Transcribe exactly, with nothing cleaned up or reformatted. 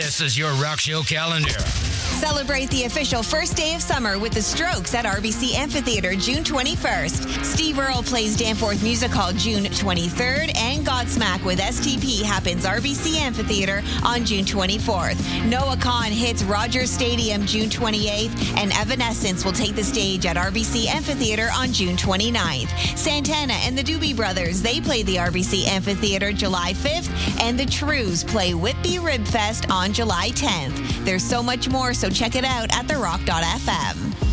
This is your rock show calendar. Celebrate the official first day of summer with the Strokes at R B C Amphitheatre June twenty-first. Steve Earle plays Danforth Music Hall June twenty-third, and Godsmack with S T P happens R B C Amphitheatre on June twenty-fourth. Noah Kahan hits Rogers Stadium June twenty-eighth, and Evanescence will take the stage at R B C Amphitheatre on June twenty-ninth. Santana and the Doobie Brothers, they play the R B C Amphitheatre July fifth, and the Trues play Whitby Ribfest on July tenth. There's so much more, so check it out at the rock dot f m.